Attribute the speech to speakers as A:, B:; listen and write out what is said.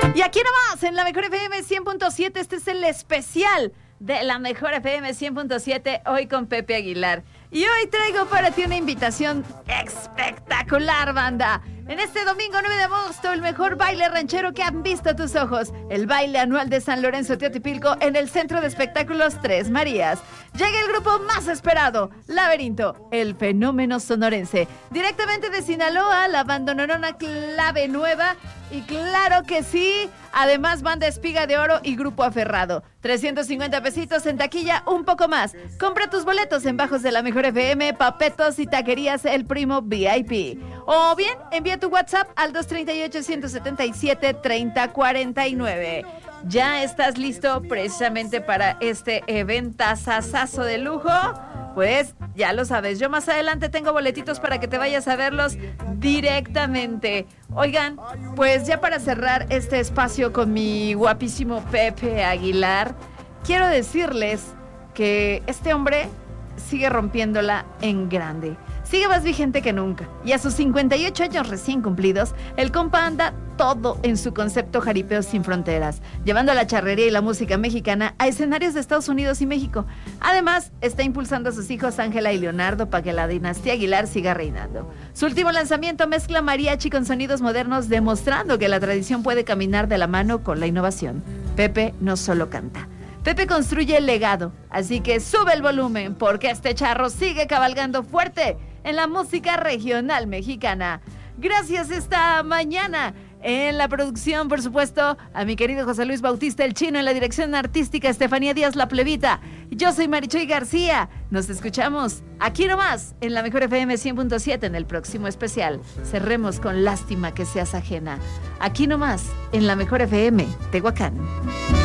A: Y aquí nomás, en la Mejor FM 100.7, este es el especial de la Mejor FM 100.7, hoy con Pepe Aguilar. Y hoy traigo para ti una invitación espectacular, banda. En este domingo 9 de agosto, el mejor baile ranchero que han visto tus ojos. El baile anual de San Lorenzo Teotipilco en el Centro de Espectáculos Tres Marías. Llega el grupo más esperado, Laberinto, el fenómeno sonorense. Directamente de Sinaloa, la bandoneonona Clave Nueva. Y claro que sí, además Banda Espiga de Oro y Grupo Aferrado. 350 pesitos en taquilla, un poco más. Compra tus boletos en Bajos de la Mejor FM, Papetos y Taquerías El Primo VIP. O bien, envía tu WhatsApp al 238-177-3049. ¿Ya estás listo precisamente para este eventazazazo de lujo? Pues ya lo sabes, yo más adelante tengo boletitos para que te vayas a verlos directamente. Oigan, pues ya para cerrar este espacio con mi guapísimo Pepe Aguilar, quiero decirles que este hombre sigue rompiéndola en grande. Sigue más vigente que nunca. Y a sus 58 años recién cumplidos, el compa anda todo en su concepto Jaripeo Sin Fronteras, llevando la charrería y la música mexicana a escenarios de Estados Unidos y México. Además, está impulsando a sus hijos Ángela y Leonardo para que la dinastía Aguilar siga reinando. Su último lanzamiento mezcla mariachi con sonidos modernos, demostrando que la tradición puede caminar de la mano con la innovación. Pepe no solo canta, Pepe construye el legado, así que sube el volumen porque este charro sigue cabalgando fuerte en la música regional mexicana. Gracias esta mañana en la producción, por supuesto, a mi querido José Luis Bautista el Chino, en la dirección artística Estefanía Díaz la Plebita. Yo soy Marichuy García. Nos escuchamos aquí nomás en la Mejor FM 100.7 en el próximo especial. Cerremos con Lástima que seas ajena. Aquí nomás en la Mejor FM Tehuacán.